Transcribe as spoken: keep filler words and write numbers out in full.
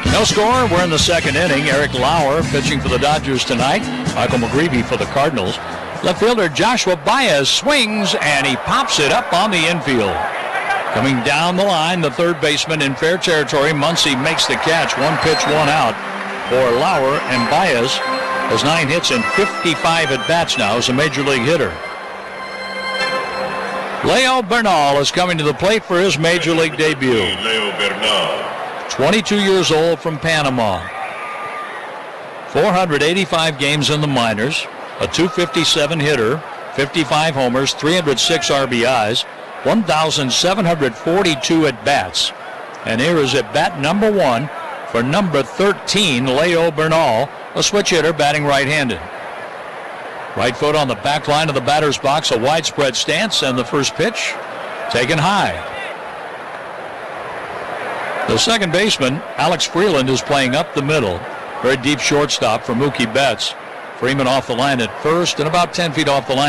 No score. We're in the second inning. Eric Lauer pitching for the Dodgers tonight. Michael McGreevy for the Cardinals. Left fielder Joshua Baez swings, and he pops it up on the infield. Coming down the line, the third baseman in fair territory. Muncy makes the catch. One pitch, one out for Lauer, and Baez has nine hits and fifty-five at-bats now as a major league hitter. Leo Bernal is coming to the plate for his major league debut. Leo Bernal. twenty-two years old from Panama. four hundred eighty-five games in the minors, a two fifty-seven hitter, fifty-five homers, three hundred six R B Is, one thousand seven hundred forty-two at-bats. And here is at bat number one for number thirteen, Leo Bernal, a switch hitter batting right-handed. Right foot on the back line of the batter's box, a widespread stance, and the first pitch taken high. The second baseman, Alex Freeland, is playing up the middle. Very deep shortstop for Mookie Betts. Freeman off the line at first and about ten feet off the line.